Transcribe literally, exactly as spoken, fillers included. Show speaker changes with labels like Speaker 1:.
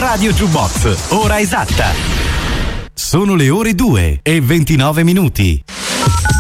Speaker 1: Radio Jukebox, ora esatta. Sono le ore due e ventinove minuti.